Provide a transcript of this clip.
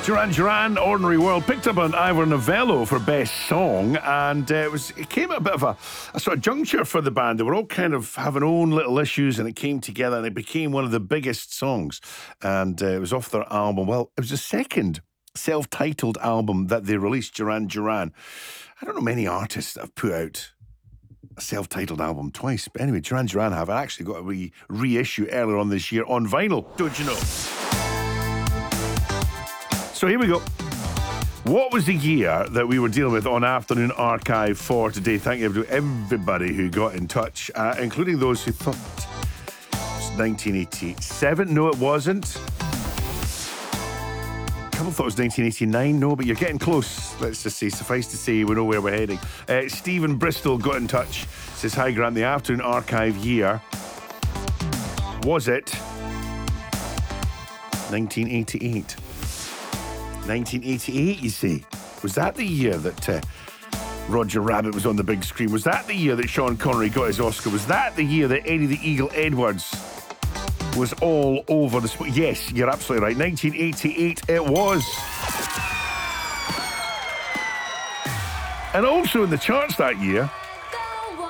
Duran Duran, Ordinary World, picked up on Ivor Novello for Best Song, and it came at a bit of a sort of juncture for the band. They were all kind of having own little issues, and it came together, and it became one of the biggest songs. And it was off their album. Well, it was the second self-titled album that they released, Duran Duran. I don't know many artists that have put out a self-titled album twice, but anyway, Duran Duran have actually got a reissue earlier on this year on vinyl, don't you know? So here we go. What was the year that we were dealing with on Afternoon Archive for today? Thank you to everybody who got in touch, including those who thought it was 1987. No, it wasn't. A couple thought it was 1989. No, but you're getting close. Let's just say, suffice to say, we know where we're heading. Stephen Bristol got in touch. Says, hi, Grant, the Afternoon Archive year. Was it 1988? 1988, you see. Was that the year that Roger Rabbit was on the big screen? Was that the year that Sean Connery got his Oscar? Was that the year that Eddie the Eagle Edwards was all over the spot? Yes, you're absolutely right. 1988 it was. And also in the charts that year,